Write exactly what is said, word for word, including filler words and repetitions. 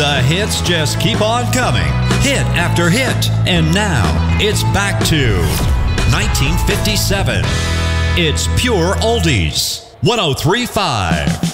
The hits just keep on coming, hit after hit. And now, it's back to nineteen fifty-seven. It's Pure Oldies, one oh three point five.